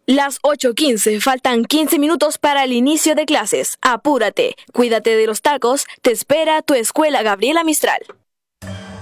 Las 8:15, faltan 15 minutos para el inicio de clases. Apúrate, cuídate de los tacos, te espera tu escuela Gabriela Mistral.